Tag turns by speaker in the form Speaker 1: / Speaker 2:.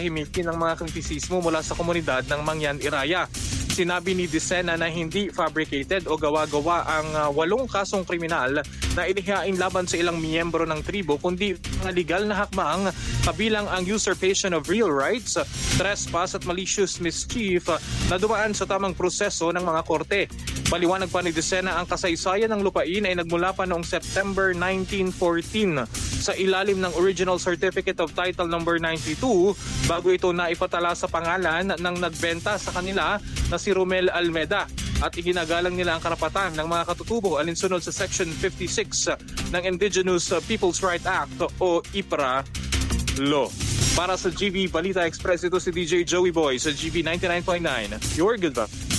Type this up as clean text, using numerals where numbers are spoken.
Speaker 1: himikin ang mga kritisismo mula sa komunidad ng Mangyan Iraya. Sinabi ni Dicena na hindi fabricated o gawa-gawa ang 8 kasong kriminal na inihain laban sa ilang miyembro ng tribo, kundi mga legal na hakbang kabilang ang usurpation of real rights, trespass at malicious mischief na dumaan sa tamang proseso ng mga korte. Paliwanag pa ni Dicena, ang kasaysayan ng lupain ay nagmula pa noong September 1914 sa ilalim ng Original Certificate of Title No. 92 bago ito naipatala sa pangalan ng nagbenta sa kanila na si Romel Almeda, at iginagalang nila ang karapatan ng mga katutubo alinsunod sa Section 56 ng Indigenous Peoples' Right Act o IPRA Law. Para sa GB Balita Express, ito si DJ Joey Boy sa GB 99.9. Your good luck.